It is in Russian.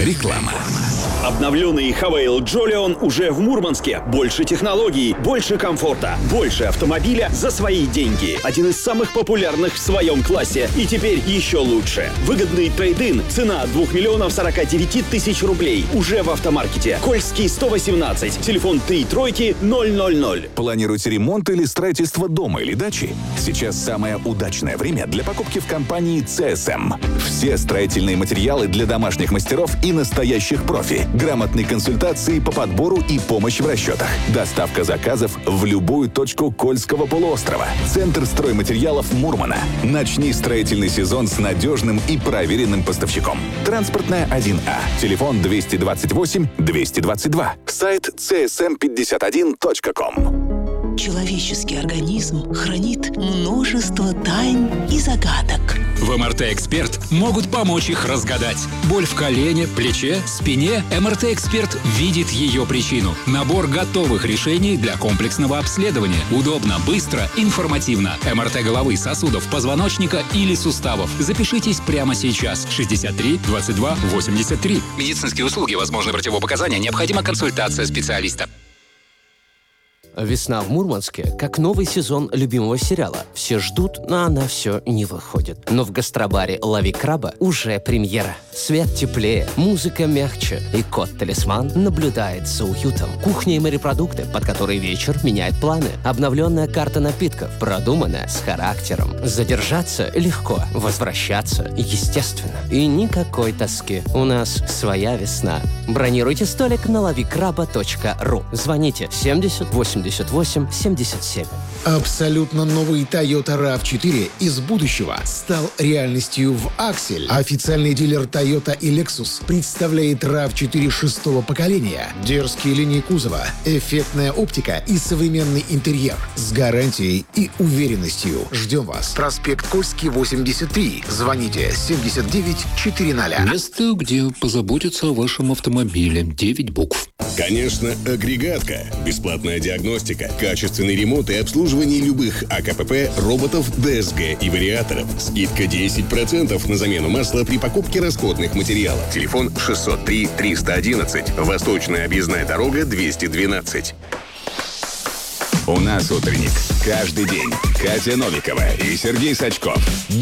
Реклама. Обновленный Хавейл Джолион уже в Мурманске. Больше технологий, больше комфорта, больше автомобиля за свои деньги. Один из самых популярных в своем классе. И теперь еще лучше. Выгодный трейд-ин. Цена 2 049 000 рублей. Уже в автомаркете. Кольский 118. Телефон 33000. Планируете ремонт или строительство дома или дачи? Сейчас самое удачное время для покупки в компании CSM. Все строительные материалы для домашних мастеров и настоящих профи. Грамотные консультации по подбору и помощь в расчетах. Доставка заказов в любую точку Кольского полуострова. Центр стройматериалов Мурмана. Начни строительный сезон с надежным и проверенным поставщиком. Транспортная 1А. Телефон 228 222. Сайт csm51.com. Человеческий организм хранит множество тайн и загадок. В МРТ-эксперт могут помочь их разгадать. Боль в колене, плече, спине. МРТ-эксперт видит ее причину. Набор готовых решений для комплексного обследования. Удобно, быстро, информативно. МРТ головы, сосудов, позвоночника или суставов. Запишитесь прямо сейчас. 63 22 83. Медицинские услуги, возможны противопоказания. Необходима консультация специалиста. Весна в Мурманске, как новый сезон любимого сериала. Все ждут, но она все не выходит. Но в гастробаре «Лови краба» уже премьера. Свет теплее, музыка мягче, и кот-талисман наблюдает за уютом. Кухня и морепродукты, под которые вечер меняет планы. Обновленная карта напитков, продуманная, с характером. Задержаться легко, возвращаться естественно. И никакой тоски. У нас своя весна. Бронируйте столик на lovikraba.ru. Звоните 70 88 77. Абсолютно новый Toyota RAV4 из будущего стал реальностью в Аксель. Официальный дилер Toyota и Lexus представляет RAV4 шестого поколения. Дерзкие линии кузова, эффектная оптика и современный интерьер с гарантией и уверенностью. Ждем вас. Проспект Кольский, 83. Звоните 79 400. Место, где позаботятся о вашем автомобиле. 9 букв. Конечно, агрегатка. Бесплатная диагностика, качественный ремонт и обслуживание любых АКПП, роботов, ДСГ и вариаторов. Скидка 10% на замену масла при покупке расходных материалов. Телефон 603 311. Восточная объездная дорога 212. У нас утренник. Каждый день. Катя Новикова и Сергей Сачков.